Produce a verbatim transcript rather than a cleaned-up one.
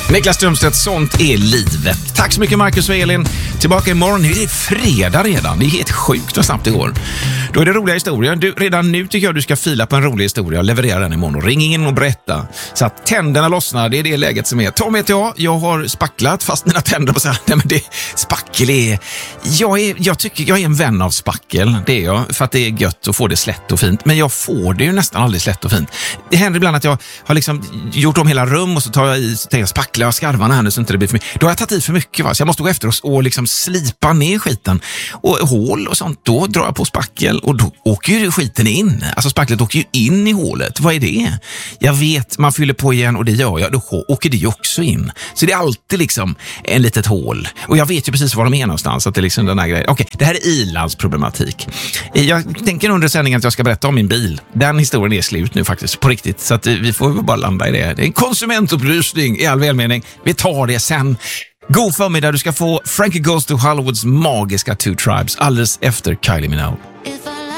Niklas Strömstedt, sånt är livet. Tack så mycket Marcus och Elin. Tillbaka imorgon. Nu är det fredag redan. Det är helt sjukt och snabbt det går. Då är det roliga historier. Du, redan nu tycker jag du ska fila på en rolig historia och leverera den imorgon. Ring in och berätta. Så att tänderna lossnar. Det är det läget som är. Tom heter jag. Jag har spacklat fast mina tänder på så här. Nej, men det, spackel är... Jag, är... jag tycker jag är en vän av spackel. Det är jag. För att det är gött att få det slätt och fint. Men jag får det ju nästan aldrig slätt och fint. Det händer ibland att jag har liksom gjort om hela rum och så tar jag i så jag spacklar jag skarvarna här nu så inte det blir för mycket. Då har jag tagit i för mycket, va? Så jag måste gå efter oss och liksom slipa ner skiten. Och hål och sånt, då drar jag på spackel och då åker ju skiten in. Alltså spacklet åker ju in i hålet. Vad är det? Jag vet, man fyller på igen och det gör jag. Då åker det ju också in. Så det är alltid liksom en litet hål. Och jag vet ju precis var de är någonstans. Att det är liksom den här grejen. Okej, det här är Ilans problematik. Jag tänker under sändningen att jag ska berätta om min bil. Den historien är slut nu faktiskt, på riktigt. Så att vi får bara landa i det. Det är en konsumentupplysning i all välmening. Vi tar det sen. God förmiddag, du ska få Frankie Goes to Hollywoods magiska Two Tribes alldeles efter Kylie Minogue.